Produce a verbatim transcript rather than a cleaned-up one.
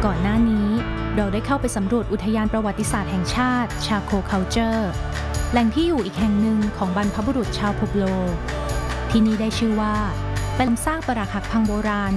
ก่อนหน้านี้เราได้เข้าไปสำรวจอุทยานประวัติศาสตร์แห่งชาติชาโคเคาเจอร์แหล่งที่อยู่อีกแห่งหนึ่งของบรรพบุรุษชาวพูโบลที่นี่ได้ชื่อว่าเป็นซากปรักหักพังโบราณ